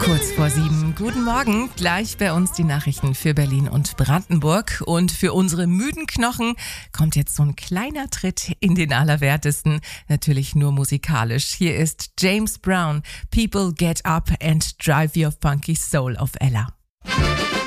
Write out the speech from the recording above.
Kurz vor 7. Guten Morgen. Gleich bei uns die Nachrichten für Berlin und Brandenburg. Und für unsere müden Knochen kommt jetzt so ein kleiner Tritt in den Allerwertesten. Natürlich nur musikalisch. Hier ist James Brown. People get up and drive your funky soul auf Ella.